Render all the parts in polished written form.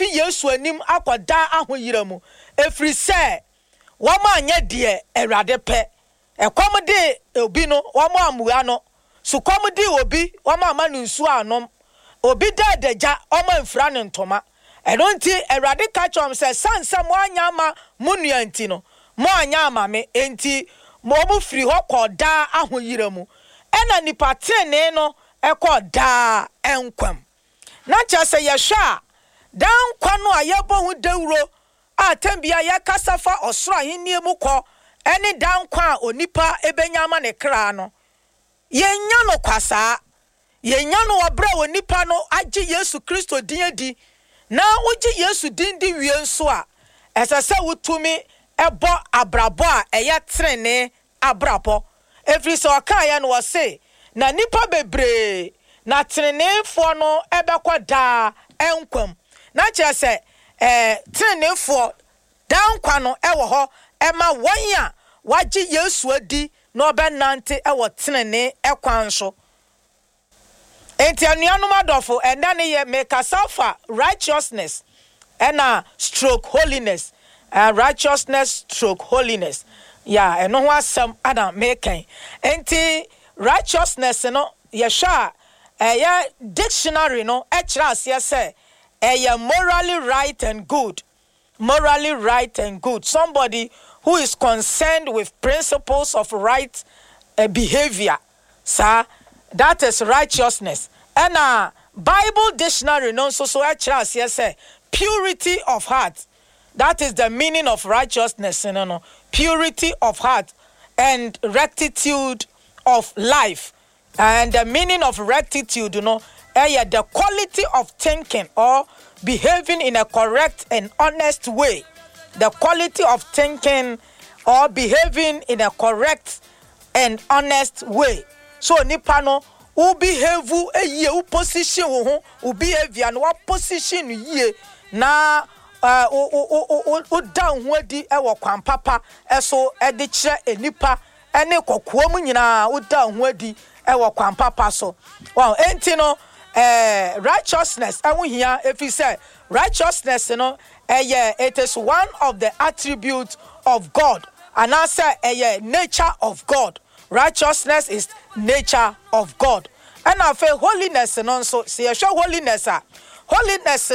fi Yesu anim akoda ahoyira mu efri se wama anya de Awurade pe ekom de obi no wama amua no so kom de obi wama amanu nsu anom obi deja oma mfra ne ntoma eno nti Awurade ka chom se sansa mo anya ma munua nti no mo anya ama me enti mo mu firi ho koda ahoyira mu ena nipa tene no ekoda enkwam na chase yehwa dan kwano ayebo hu dawuro atambia yakasafa osoro ahenni mu kɔ ene dan kwa onipa ebenyama ne kra no yenya no kwasa yenya no obra onipa no agye Yesu Kristo din adi na wogye Yesu din di wie nso a esese wutumi ebo abrabo a eye trene abrabo every so kan ya no wose na nipa bebre na trenefo no ebekɔ da enkwam na kire se trenefo dan kwa no ewo ho ema won a wagye Yesu adi na obenante ewo trene ekwan so enti anuanom adofo enda ne ye make asafa righteousness ena stroke holiness righteousness stroke holiness ya eno ho asem ada make enti righteousness no ye sha ya dictionary no e kira ase say morally right and good. Morally right and good. Somebody who is concerned with principles of right behavior. Sir, that is righteousness. And Bible dictionary no so say purity of heart. That is the meaning of righteousness. No. Purity of heart and rectitude of life. And the meaning of rectitude, the quality of thinking or behaving in a correct and honest way. The quality of thinking or behaving in a correct and honest way. So nipano u behave ye u position u behavior no position ye na u down wedi e wo kwan papa eso e de kire enipa ene kokoa mu nyina u down wedi e wo kwan papa so. Wow, enti no righteousness here if you say righteousness it is one of the attributes of God and I say nature of God. Righteousness is nature of God. And I feel holiness so see show holiness holiness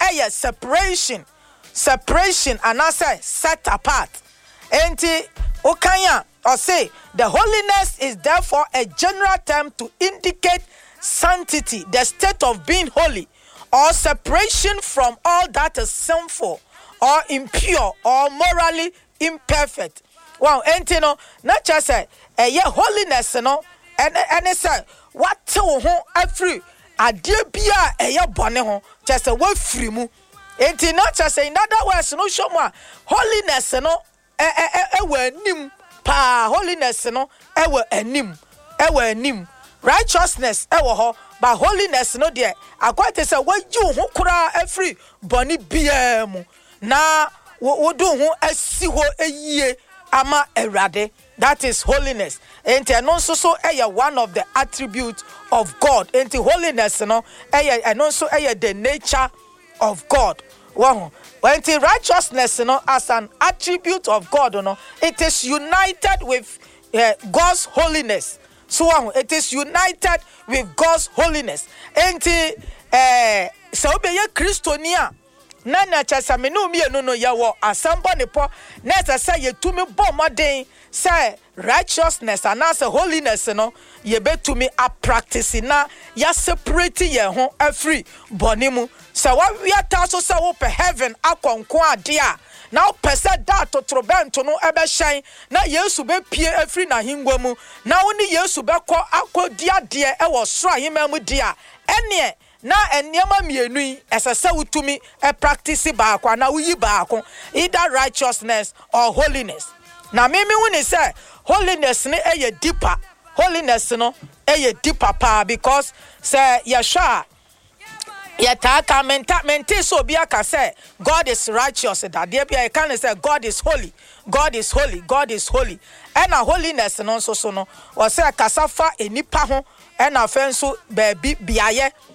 separation and I say set apart. Enti okanya or say the holiness is therefore a general term to indicate sanctity, the state of being holy, or separation from all that is sinful, or impure, or morally imperfect. Wow, and not just say, holiness, and it said, what to home free, a dear beer, bonnet, just a word free mu. And not just say, in other words, no show more holiness, nim, pa, holiness, nim. Righteousness ewo ho but holiness no there akwate say waju ho kura every boni bia mu na wo do ho asi ho eyie ama Awurade. That is holiness. Enti no so one of the attributes of God. Enti holiness no so the nature of God. Wow. Enti righteousness as an attribute of God it is united with God's holiness. So it is united with God's holiness. Enti so be ye Christonia na chasa me no yawo asamba ne po na say ye tumi bomoden say righteousness and as holiness ye betumi a practice na ya separate ye ho afri bonimu so what we are so say wo pe heaven akonko ade a now pese that to trobento no ebe shine na Yesu be pie afri na hingwa mu na woni Yesu be kɔ akɔdia de e wo soro ahema mu dia ene na eniema mienu yi esese wutumi e practice baako na wuyi baako either righteousness or holiness. Na me woni say holiness ne eye deeper, holiness no eye deeper pa because say yeshua yetaka menta so bia ka say God is righteous that there bia can say God is holy, God is holy, God is holy. And a holiness no so no o say kasafa enipa ho and a fenso baby biaye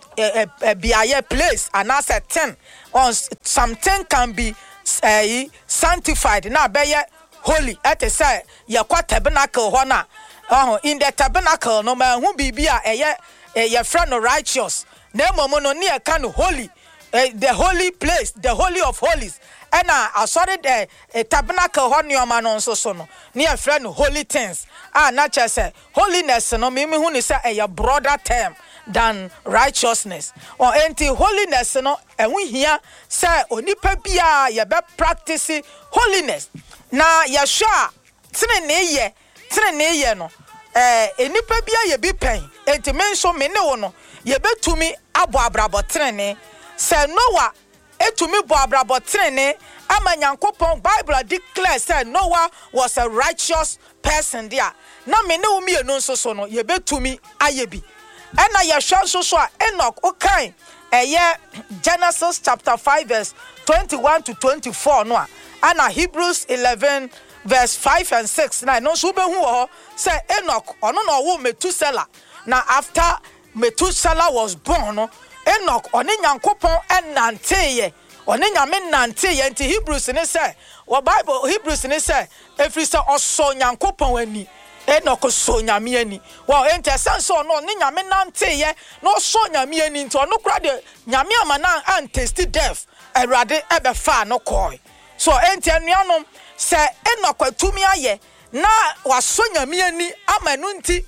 a place and as a 10 on something can be sanctified na be holy at say your tabernacle hona in the tabernacle no man who be a friend of righteous na momo no near kind of holy the holy place the holy of holies and I saw the tabernacle honor man on so no near friend holy things not just say holiness no me who is a broader term than righteousness or anti holiness no and we here say onipa bia ye be practice holiness na ya sha tene ye no enipa bia ye bi pen enti menso me ne wo no ye betumi abo abrabo tene say Noah etumi bo abrabo tene ama Nyankopon Bible declares say Noah was a righteous person there na me ne wo mi enu so no ye betumi ayebi and na ye sha so Enoch okay Genesis chapter 5 verse 21 to 24 no and Hebrews 11 verse 5 and 6 na no so be hu say Enoch ono no wo Methuselah na after Methuselah was born no Enoch oni Nyankopon enanteye oni nyame nanteye nti Hebrews ni say wa Bible Hebrews ni say efri say oso Nyankopon ani Enoch so nyame ani wa enti sense no ni nyame nanteye no so nyame ani nti ono kra de nyame amana an taste death Awurade ebe fa no koi so enti anuanom se Enoch atumi aye na waso nyame ani amanu nti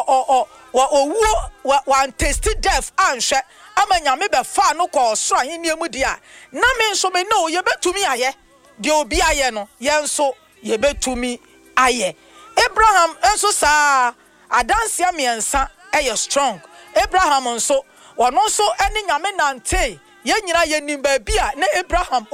wa taste death anhwe ama nyame be fa no ko so ahenia mu dia na me nso me no ye betumi aye de obi aye no ye nso ye betumi aye Abraham enso sa adanse amiensa strong Abraham nso wono nso eni nyame nante ye nyina ye nim ba bia na Abraham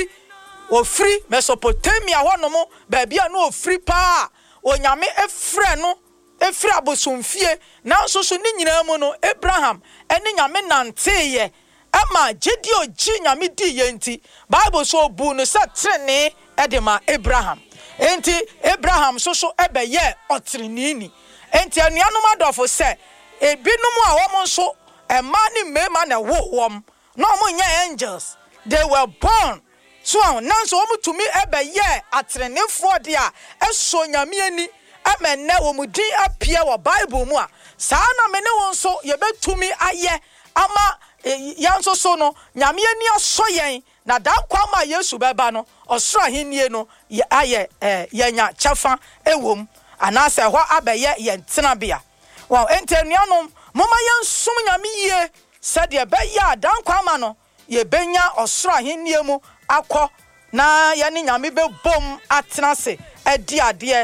ofri Mesopotamia hono ba bia no ofri pa onyame efre no efri abosomfie na nso so ni nyina mu no Abraham eni nyame nante ye ama gedi oji nyame di ye nti Bible so bu no sa trene edema Abraham enti Abraham so ebe ye otrenini enti anuanom adofo se ebinum a wo nso ema ni mema na wom no mo nya angels they were born so nanso wo mutumi ebe ye atrenefo dia eso nyame ani amenne wo mudin apie wo Bible mu a saa na me ne won so ye betumi aye ama yanso so no nyame ani aso yen na dan kwa ma Yesu beba no osoro ahenie no ye aye yenya chafa ewom anase ho abeye ye ntenabia wow entenuanom moma yensum nyame yie sade be ya dan kwa ma no ye benya osoro ahenie mu akọ na ye ne nyame be bom atenase edi ade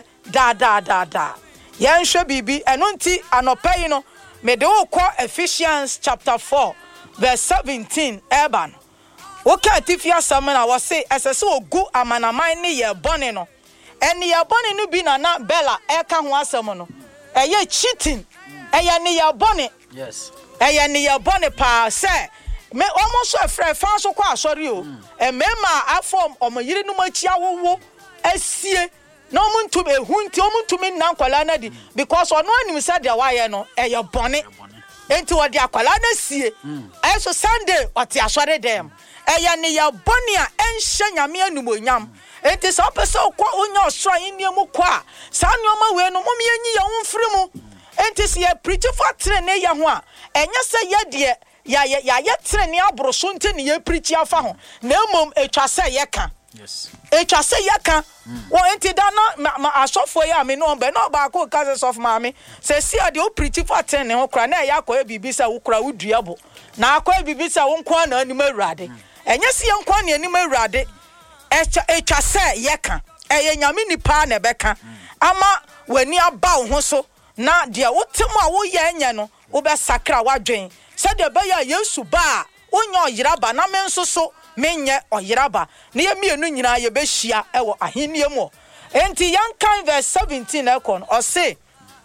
da yen hwe bibi eno nti anopai no me de wo kọ Ephesians chapter 4 verse 17 Eban okay tifia samana was say esese ogu amanaman ne ye bone no ene ye bone no bi na Bella eka ho asem no eye cheating eye ne ye bone yes eye ne ye bone pa say me almost afre fan so kwa asori o emema afom omoyire no machi awowo asie no muntu be hunti omuntu na nkwala na di because ono anim said dia waye no eye bone enti wodi akwala na sie eso Sunday oti asori dem eye ne ya bone a enhye nyame anumonyam enti so pese okwa onya osoro iniemu kwa sa nyoma we no mom yenyi ye wonfiri mu enti se ye preach for trene ye ho a enye se ye de ya trene abroso nti ne ye preach afa ho na mom etwa se ye ka yes etwa se ye ka wo enti da na asofo ye ame no be no ba ko case of mama se si ade o preach for trene ho kra na ya akwa bibi sa wo kra wo duabo na akwa bibi sa wo nkwa na anim Awurade enye se ye nkwa na anim Awurade etwa se ye ka eye nyame nipa na beka ama wani aba wo ho so na de wotemu a wo ye enye no wo be sakra wadwen se de be ya Yesu ba onye oyiraba na me nso so menye oyiraba na ye mienu nyina ye be hia ewo ahenie mu enti yankan verse 17 ekon o se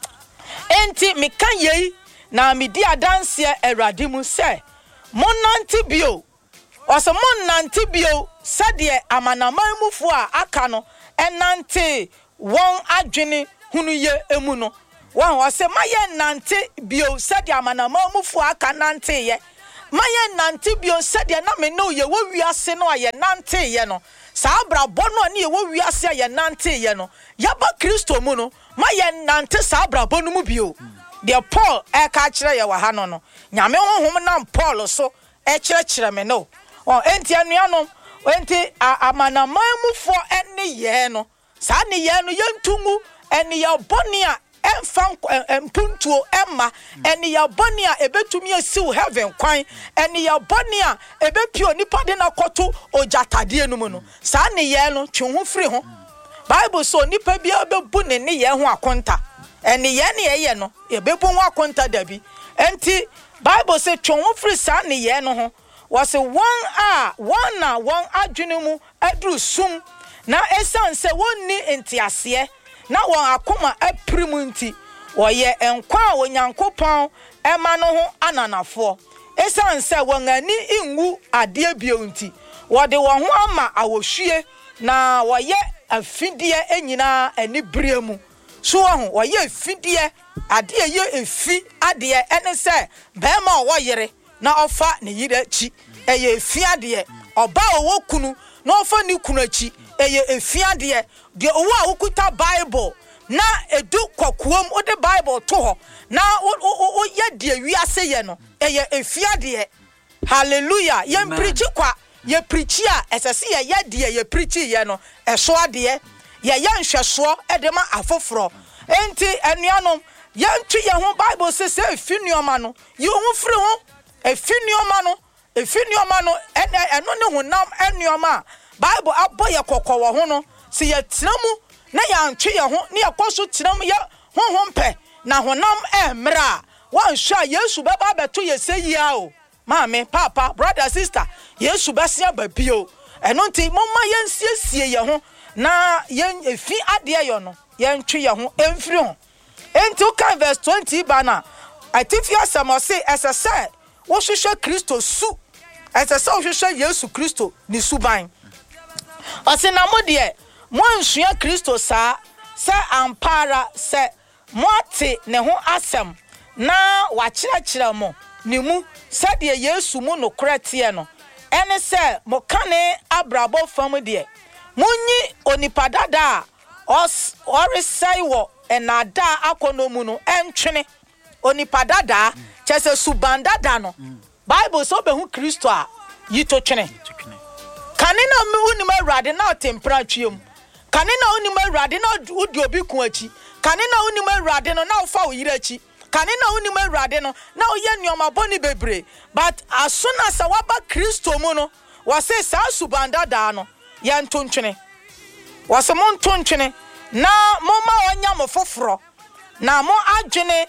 enti mekan yei na medi adanse Awurade mu se monante bio o se monante bio sade amanaman mufu a aka no enante won adwene hunu ye emu no wan o se maye nante bio sade amanaman mufu aka nante ye maye nante bio said ya na me no ye wo wiase no aye nante ye no sa abrabọ no ne ye wo wiase aye nante ye no yaba Kristo mu no maye nante sa abrabọ no mu bio de Paul e ka kire ye wa ha no no nyame honhom na Paul so e kire me no o enti anuanom enti amanamamufo ene ye no sa ne ye no yentungu ene ye boni a enfan empuntuo emma ene ye boni a ebetumi asiw heaven kwan ene ye boni a ebepio nipa de na koto ojatade enu mu no sa ne ye no twehun firi ho Bible so nipa bia bebu ne ye ho akonta ene ye ne ye no ebebu ho akonta dabi enti Bible say twehun firi sa ne ye no ho was a one adwene mu adru sum na esan se wonni entiase na won akoma aprimu nti woye enkwa a onyankopon ema no ho ananafo esan se won ani ingu ade bio nti wode won ho ama awohwie na woye afidie enyina ani bremu so ho woye afidie ade ye efi ade ene se bema wo yere na ofa ne yire chi eye efiade oba owo kunu na ofa ni kunu chi eye efiade de owo a wokuta Bible na edu kokuom ode Bible to ho na o ye de wiase ye no eye efiade hallelujah ye preach kwa ye preach a esese ye de ye preach ye no eso ade ye nhweso edema afoforo enti anuanom ye ntu ye ho Bible se efinuoma no ye ho firi ho efinuoma no eno ne honam enuoma Bible aboye kokowo ho no se ye tiramu na ya ntwe ye ho ne yakoso tiramu ye honhompe na honam emra wan hwa Yesu baba beto ye seyia o maame papa brother sister Yesu besia babio eno nti momma ye nsiesie ye ho na ye efi ade ye no ye ntwe ye ho emfiri ho enti uka verse 20 bana atifia samose esese wo hwehwe Kristo su esese wo hwehwe Yesu Kristo ni suban ose na modie mo ansua Kristo sa se ampara se moate ne ho asem na wa kire mo ni mu se de Yesu mu no kratie no ene se mo kane abrabo fam de munyi onipadada oresai wo enada akono mu no entwene onipadada chese subandada no Bible so be hu Kristo a yito twene kanina me unim awrade na temperature kanina unim awrade na udi obi ku achi kanina unim awrade no na ufa oyire achi kanina unim awrade no na oye nneoma boni bebre but as soon as waba Kristo mu no wase sa subandada no ye ntontwene wase mo ntontwene na mo ma onya mo foforo na mo adwene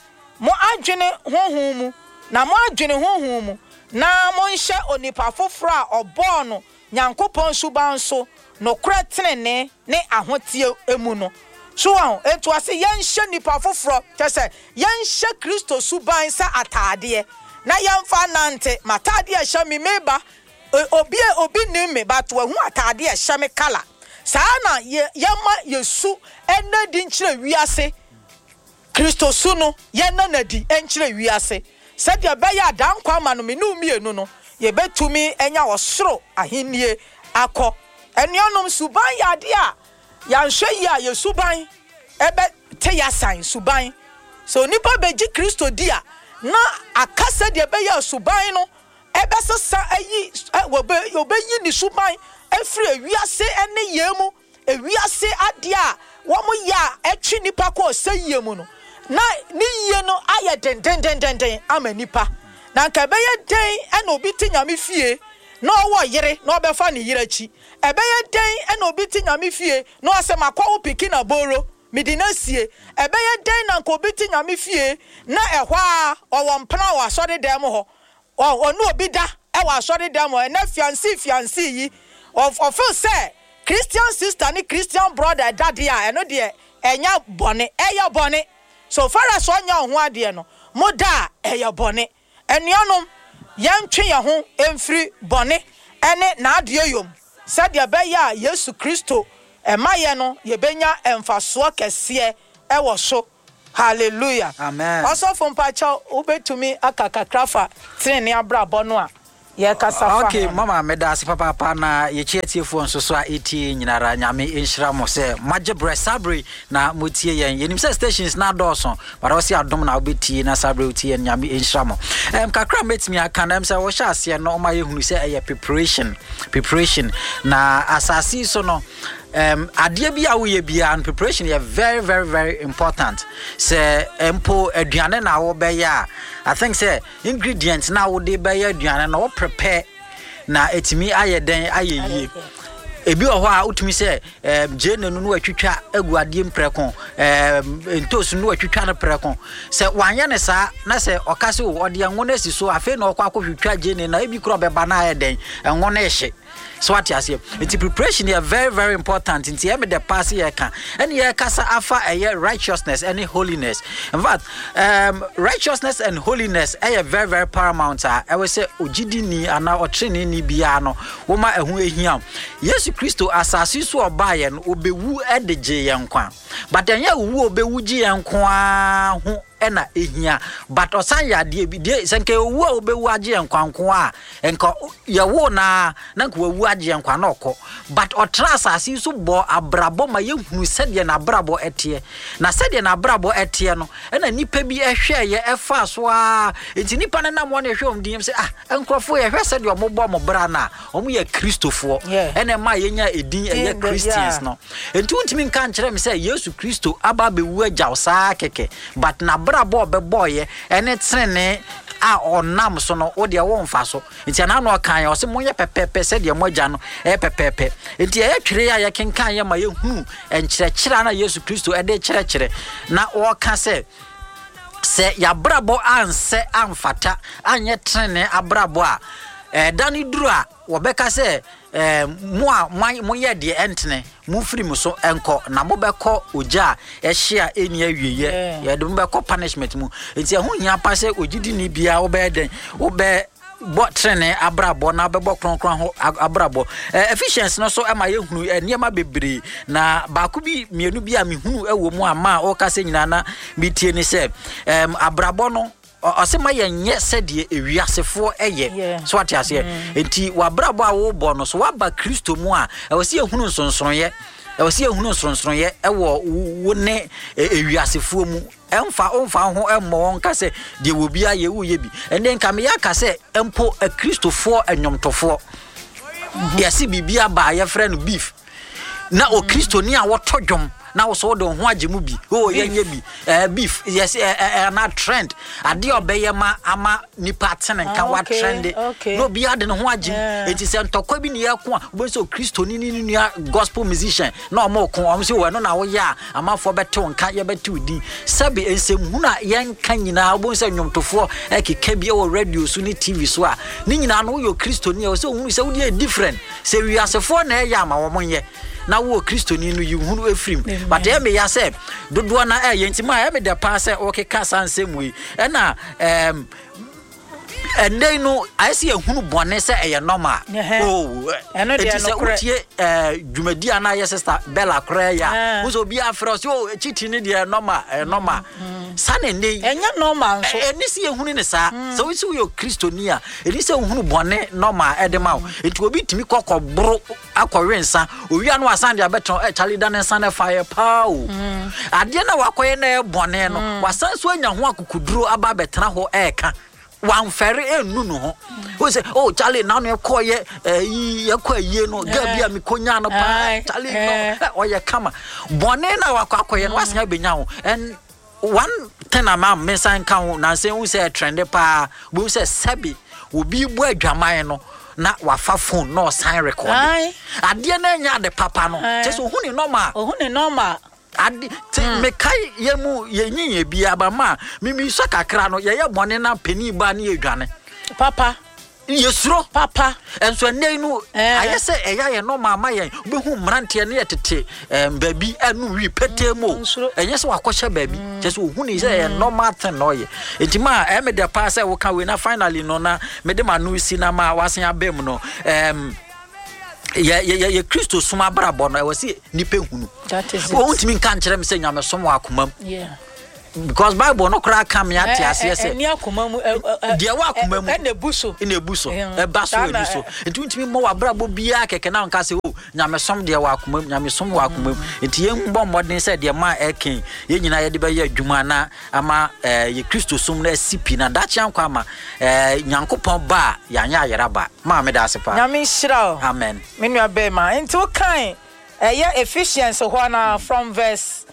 honhom mu na mo adwene honhom mu na mo nhye onipa foforo a obo no Nyankopon suban so no kratene ne ahotie emu no so ahụ etu ase yenhye nipa foforo kese yenhye Kristo suban sa atade na yemfa nante matade a hye me meba obi nime but wahu atade a hye me kala saa na yema Yesu enadi nkyere wiase Kristo su no yena nadi enkyere wiase sadia beya dankwa ma no me no mienu no ye betumi enya osoro ahennie akọ enuanom suban yade a yanhwe yi a ye suban ebe te yasan suban so nipa beji Kristo dia na akasa de beya suban no ebe sesa ayi obeyi ni suban efri ewiase ene yemu ewiase ade a wo mo ya etwi nipa ko seyemu no na ni ye no aye den ama nipa na nka beye den ena obi ti nyame fie na owo yere na obefa ne yere achi ebeye den ena obi ti nyame fie na asema kwa wo pikina boro midinasie ebeye den na nka obi ti nyame fie na ehwa owo mpana wa sori dem ho onu obi da e wa sori dem ho na fiancé yi of say Christian sister ni Christian brother daddy a eno de enya bone eya bone so far as onya ho ade no moda eya bone enuanom yantwe ye ho emfiri bone ene na ade yom sadia beya Yesu Kristo emaye no ye benya emfaso kese e wo so Hallelujah. Amen. Also from Pacho, ube to me akakakrafa treni abra bonwa. Ye kasa Okay, mama medasi papa na ye chietiefo nso so a eti nyinara nyame enhira mo se majebre sabre na motie yen yenim se stations na dawson but we see adom na obetie na sabre otie nyame enhira mo kakra metimi aka na se wo hya ase no ma ye hunu se eye preparation na asasi so no adie bia wo ye bia and preparation is very very very important. Say empo aduane na wo be ya I think say ingredients na wo de be ya aduane na wo prepare na etimi aye den aye yie ebi o ho a utumi say jene no atwitwa agu adie mpreko entos no atwitwa no preko say wanye ne sa na say okase wo de ngo na si so afi na okwa akotwitwa jene na ebi kro be ba na aye den ngo na ehye. So what you say? It's preparation is very very important. In the the past year can and year kasa afa a righteousness and holiness. In fact, righteousness and holiness are very very paramount. I will say ojidi ni ana otrene ni bia no woma ehu ehia. Yesu Kristo asasi so obaye no obewu edeje yenkwa. But enya wu obewu ji yenkwa ho ena ehia but osan ya de bi de senke owu a obewu age enkwanko a enka ya wo na nka owu age enkwa na okọ but otrasa asi so bo abrabo ma ye hunu sede na abrabo etie na sede na abrabo etie no ena nipa bi ehwe ye efa so a enti nipa na na mo na ehwe omdim se enkrofo ye hwe sede ombo mo bra na omo ye kristofo ena ma ye nya edin ye Christians no enti untimi nka nkere me se Yesu Kristo aba bewu agyaw saa keke but na brabo be boy ene trene a onam so no wo de wo mfa so nti na no kan o se monye pepepe se de moja no pepepe nti ye twere ya kenkan ye ma ye hu enkyerɛkyerɛ na Yesu Kristo ede kyerɛkyerɛ na wo ka se ya brabo anse amfata anye trene abrabo a dani duru a wo beka se mo ye de entene mu firi mu so enko na mo beko oja ehia eni awieye ye de mo beko punishment mu enti ehun nya pa se ogidi ni bia wo be den wo be bo trene abrabo na bebo kronkron ho abrabo efficiency no so ema ye hunu niema bebre na ba ku bi mienu bi a me hunu ewo mu ama o ka se nyina na bitie ni se abrabo no osema yenye sede ewiasefo eye so what you say enti wabrabo a wo bo no so waba Kristo mu a ewose ehunu nsonsonye ewo wo ne ewiasefo mu emfa ho emmo won ka se de wo bia ye wo ye bi ende nka me ya ka se empo a Kristofo enwomtofo yesi bibia ba ye frɛ no beef na o Kristoni a wo todwom na wo so do ho agemu bi yenye bi beef yes na trend ade obeye ma ama nipa tene nka wa trend no bi ade no ho agem enti se ntokwa bi ne yako a wo so Kristoni ni nua gospel musician na o mo ko o so we no na wo ya amafo betew nka ye betew din sabe ensem huna yenka nyina wo so nwomtofo ekeka bi wo radio so ni TV so a ni nyina no yo Kristoni o so hunu se wo dey different se wi asefo na ya ma wo monye na wo Kristoni no yuhunu efrim but e me ya se dodo na yentima e me de pa se o keka sansem wi e na ende no I see ehunu bone se eye normal eno de no kure dwumadi ana ye sister Bella kure ya wo bi afro so chiti ni de normal sane ne enya normal so eni se ehunu ne sa so we see yo Kristoni a eni se ehunu bone normal edema enti obi timi kokobro akọwensa owia no asande abeton chali dan nsa na fire pow ade na wakoye na bone no wasanso anya ho akukuduro aba betena ho eka wan fere enu no ho we say oh Charlie now no koye ye kwaye no gabia mi konya no pa Charlie no oye kama bone na wakoye no wasanya benya ho and one thing am mensan kan ho na say who say trend pa we say sabi obi bu adwaman no na wafa phone no sign record ade na nya de papa no just ohuni normal ade me kai yemu yenyiye bia ba ma mimi so kakra no ye bone na pani ba na edwane papa yesuro papa enso nei no ayese eya ye normal ma ye behu mrante ne yetete baby anu wi petemo enye se wakɔhye baby just ohuni se ye normal thing no ye entima me de pa se wo ka we na finally no na me de manu si na ma wasen abem no ye Kristo suma brabo no e wose nipa hunu that is it o ntimi kan kire me se nyame som wa akomam because Bible no kra kam ya te ase se eni akoma mu de wa akoma mu na buso e baso eni so ntumi mo wa brabo bia keke na nka se o nyamesom de wa akoma mu nyamesom wa akoma mu enti ye mbo modern se de ma eken ye nyina ye de be ye adwuma na ama ye Kristo som na sipi na da kyan kwa ma nyankopon ba ya nya ayera ba ma me da ase pa nyame shira amen me nua be ma enti o kan Ephesians from verse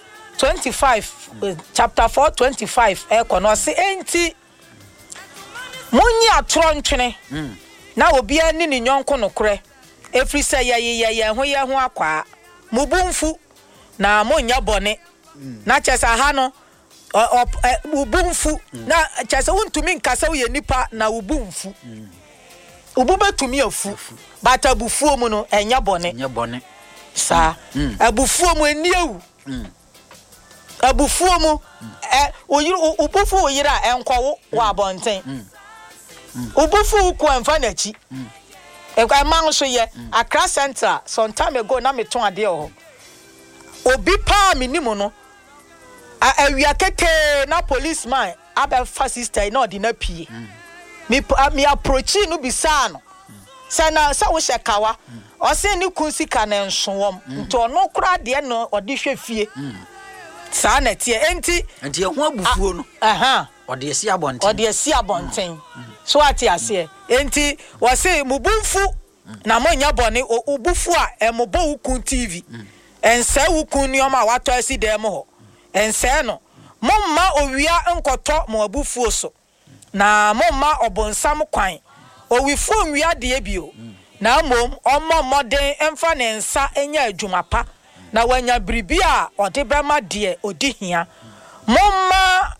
25 chapter 4:25 kono se enti munyi atoro ntwene na obi ani ni nyonko nokre efri se ye ho akwa mubumfu na munya bone na chesa ha no ubumfu na chesa untumi nkasa ye nipa na ubumfu ububetumi afu batabufuo mu no enya bone sa abufuo mu eniawu abufuo mu ubufu oyira enkwawo wa abonten ubufu ku enfa nachi ekwa man so ye Accra Central some time ago na meton ade ho obi pa minimu no awia keke na policeman abefa sister na odi na pie me approach no bisa no say na sa wo shekawa o se ni kunsika na nsowom nto no kura de no odi hwe fie sa na tie enti ho abufuo no odi esi abonten so ati ase enti wo se mubumfu na monya bone ubufu a emobo ukun TV ense ukun ni o ma wato asi dem ho ense no momma owia nkoto mo abufuo so na momma obonsam kwan owifu nwia de bio na mom omoden emfa ne nsa enya adwumapa na wanya bribia odebrama de odihia momma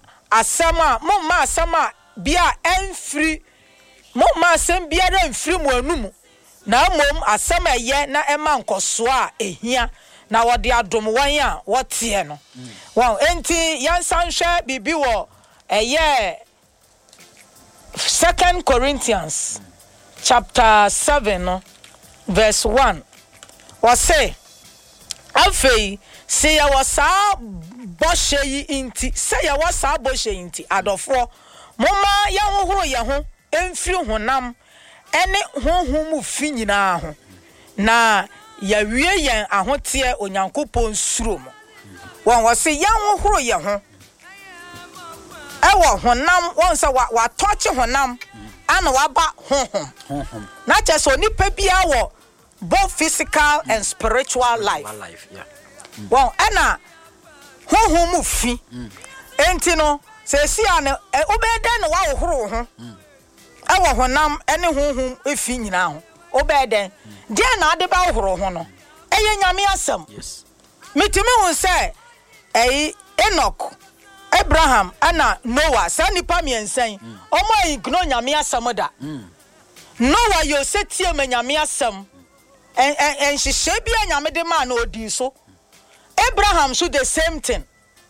asama bia enfri momma asem biara enfri mu anumu na mom asama ye na ema nkoso a ehia na wode adom wan a wote no wow enti yansanhwe bibi wo eye 2 Corinthians chapter 7 verse 1 was say afei say ya wasa boshe yi inti say ya wasa boshe inti adofo moma ya hohoro ye ho emfiri honam ene honhom mu fi nyina ho na ya wie yen ahote onyankopon suro mo won wo say ya hohoro ye ho ewo honam won say wa toche honam ana waba honhom na cheso nipa bia wo both physical and spiritual life yeah well ana honhom mu fi enti no se si ana obeda na wa wohoro ho ewo honam ene honhom efi nyina ho obeda de na ade ba wohoro ho no eye nyame asem yes mitimi hu se Enoch Abraham ana Noah sanipa miensan omo igno nyame asem da Noah yo setie me nyame asem en hihye bia nyame de ma na odi so Abraham so the same thing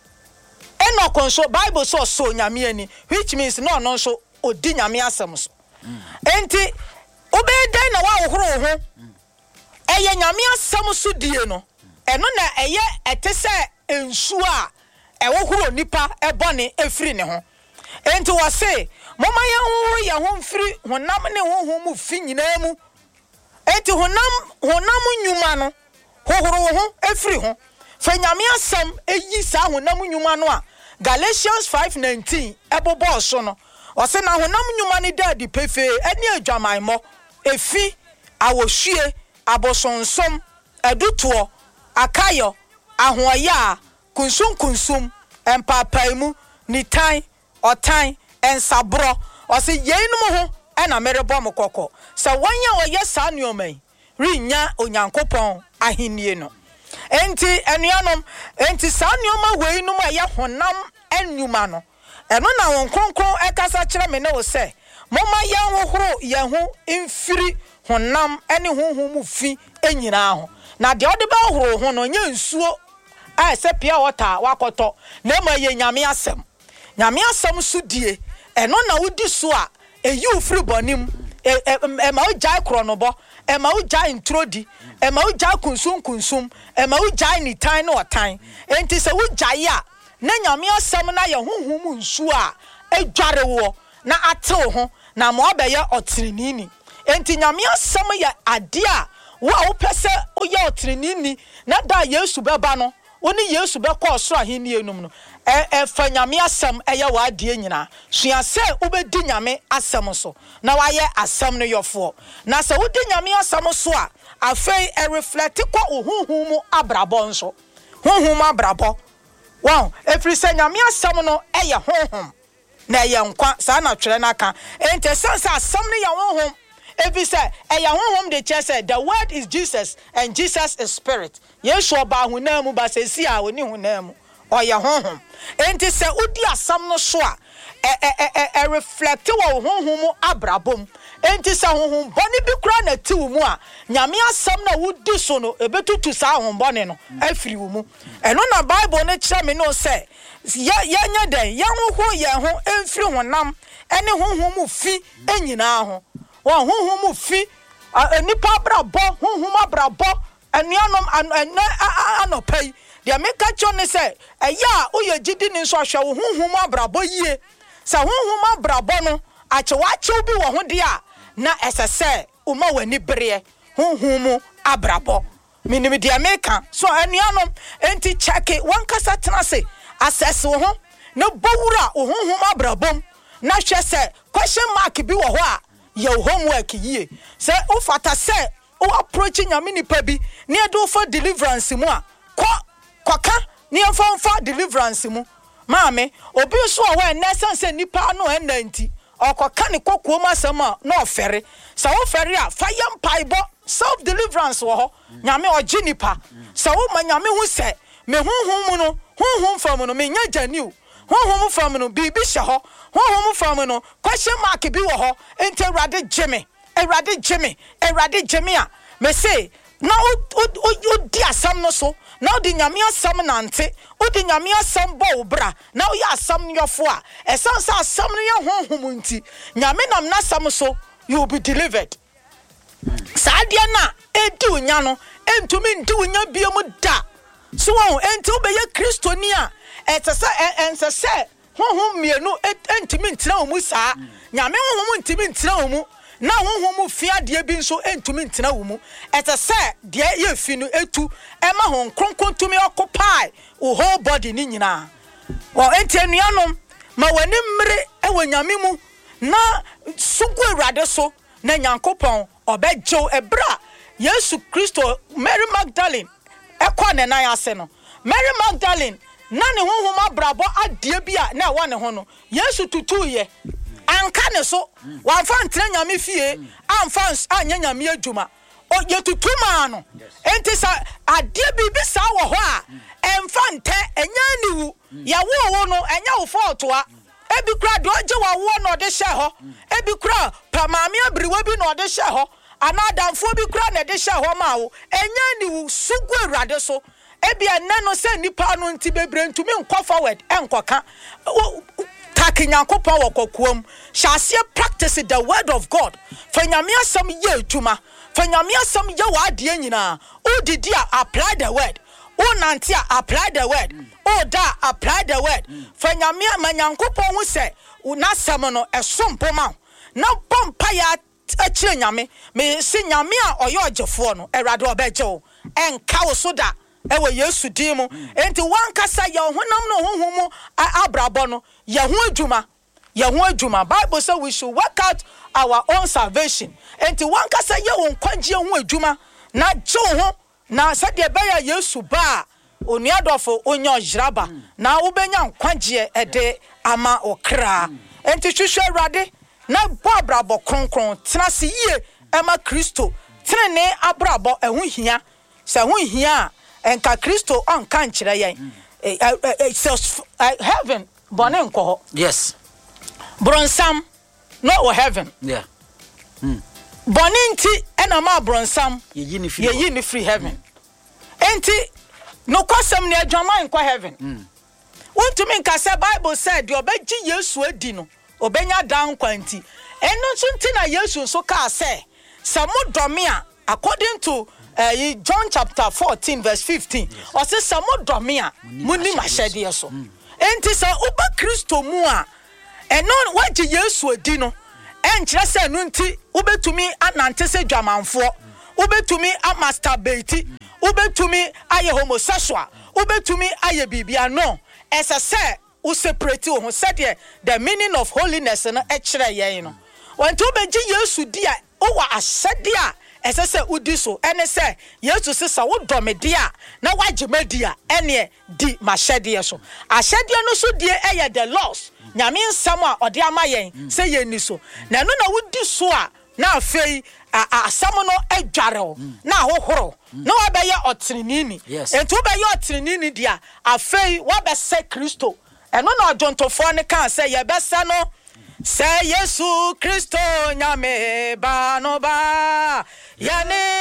Enoch so Bible so nyame ani which means no so odi nyame asem so enti obeda na wa wohoro ho eye nyame asem so die no eno na eye etese ensu a ewohoro nipa ebone efiri ne ho enti wo se moma ye hohoro ye ho mfiri honam ne honhom mu fi nyina mu enti honam nyuma no hohoro ho efiri ho fa nyame asem eyi sa honam nyuma no a Galatians 5:19 ebobo so no o se na honam nyuma ne dadi pefe eni adwamanmo efi awohwie abosonsom eduto akayo ahoya kunsum empapaimu nitan otan ensabro o se yeinum ho ena merebo mokoko se wanya oye sa nuoman rinya onyankopon ahennie no enti enuanom enti sa nuoma weinum aye honam enuma no eno na won kronkron ekasa kire me ne wo se moma ye hohoro ye ho mfiri honam ene honhom mu fi enyina ho na de ode ba hohoro ho no nya nsuo a se pia wota wakoto na ma ye nyame asem so die eno na wodi so a eyi ufiri bonim ma ujai kronobo ma ujai introdi ma ujai kunsum ma ujai ni tan no otan enti se ujai a na nyame asɛm na ye honhom nsu a edware wo na atew ho na mo obeye otrenini enti nyame asɛm ye ade a wo a wo pese oye otrenini na da Yesu beba no woni Yesu be kɔ soro ahenni enum no fa nyame asɛm eye wa ade nyina sua se ubedi nyame asɛm so na waye asɛm no yofo na se wodi nyame asɛm so a afei reflect ko honhom mu abrabɔ nso honhom abrabɔ wow every say nyame asɛm no eye honhom na eye nkwa sa na twere na ka ente sense asɛm no ye honhom every say eye honhom de che say the word is Jesus and Jesus is spirit Yesu oba honam mu ba se si a oni honam mu oye honhom ente say odi asɛm no so a reflect wo honhom mu abrabom enti sa honhom boni bi kura na ti wo mu a nyame asɛm na wodi so no ebetutu sa honhom boni no afiri wo mu eno na Bible ne kire me no say ya nya den ya honhom ye ho emfiri honam ene honhom mu fi enyina ho wa honhom mu fi nipa abrabɔ honhom abrabɔ anuanom anopai de meka cho ne say eya oye gidi ni so ahwe wo honhom abrabɔ yie sa honhom abrabɔ no achewache bi wo ho de a na esese uma wani bere honhom mu abrabɔ minim de meka so anuanom enti check it one kasa tena se assess wo ho na bowura wo honhom abrabɔm na hwe se question mark bi wo ho a ye homework yie se o fata se o approach nyame nipa bi ne do for deliverance mu a kwaka ne fa deliverance mu maame obi so ho enese nipa no enanti okoka ne kokuo masama na ofere sa wo fere a fa yam paibo self deliverance wo ho nyame oji nipa sa wo ma nyame hu se me honhom mu no honhom fam no me nya janiu honhom fam no bibi hye ho honhom fam no question mark bi wo ho enti Erade Jimmy a me say na o di asam no so na o di nyame asam nante o di nyame asam bo bra na o ya asam yofo a esan sa asam no ye honhom nti nyame nam na asam so you will be delivered sadia na edi unya no entumi ndi unya biom da so won enti o be ye kristoni a ense honhom mienu entumi ntina omu saa nyame honhom ntimi ntina omu na honhom fi ade bi nso entumi ntina wo mu etese de ye fi no etu ema hon kronkron tumi occupy o whole body ni nyina wo entenuanom ma wani mmre ewo nyame mu na sugu awrade so na nyankopon obejo ebra Yesu Kristo Mary Magdalene ekọ ne nan ase no Mary Magdalene na ne honhom abrabo ade bi a na wa ne ho no Yesu tutuye anka ne so wanfa ntre nyame fie anfa anya nyame adwuma o yetutuma no enti sa ade bibi sa wo ho a emfa nte enya niwu ya wo no enya wo fotoa ebi kura do je wa wo no de hye ho ebi kura pa maame abriwa bi no de hye ho anadamfo bi kura na de hye ho ma wo enya niwu sugu awrade so ebi enne no se nipa no nti bebre ntumi nkɔ forward enkoka takinyankopon wokokuom shall practice the word of God for nyame asam ye adwuma for nyame asam ye wa ade nyina o didi apply the word o nante apply the word o da apply the word for nyame manyankopon hu se na asam no esompoma na bompa ya akire nyame me se nyame a oye ogefo no erade obeje o enka wo so da ewe Yesu dimu enti wankasa ye honam no honhom abrabo no ye ho adwuma Bible say we should work out our own salvation enti wankasa ye won kwagye ho adwuma na je ho na sade be ya Yesu ba onuadofo onya ojraba na ubenya nkwagye ede ama okra enti hwehwe awrade na bo abrabo kronkron tena se yie ema Kristo trene abrabo eho hia se ho hia enka Kristo on kan kire yen heaven bonen nko yes bronsam no heaven yeah boninti ena ma bronsam ye yi ni free heaven enti no kwasam ne adwaman nko heaven wontumi nka se Bible said de obeji Yesu adi no obenya dan kwanti eno nso ntina Yesu so ka se samodome a according to John chapter 14 verse 15 or say samodome a muni mashede so enti sa uba Kristo mu a eno wagye Yesu adi no enkyere se no nti ubetumi anante se dwamanfo ubetumi amasturbate ubetumi aye homosexual ubetumi aye bibia no ese se u separate wo said the meaning of holiness no ekere yen no wanti ubegye Yesu di a owa asede a ese se udi so ene se Yesu sisa wo domede a na wagye madi a ene di mashede so ashede no so die eye the laws nyame nsam a ode ama yen se yeni so na no na wudi so a na afei asam no adware na ahohoro na wabeye otrenini enti wabeye otrenini dia afei wabese Kristo eno na odwontofo ne kan se ye bese no se Yesu Kristo nyame ba no ba yani